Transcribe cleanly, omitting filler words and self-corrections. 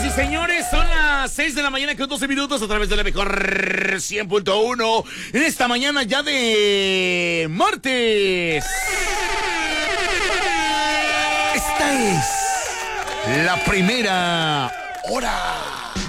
y señores, son las 6 de la mañana con 12 minutos a través de la mejor 100.1 en esta mañana ya de martes. Esta es la primera hora.